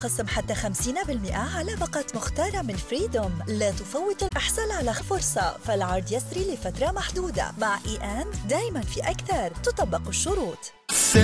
خصم حتى 50% على باقة مختارة من فريدوم. لا تفوت الإحصال على فرصة، فالعرض يسري لفترة محدودة. مع دايما في أكثر، تطبق الشروط.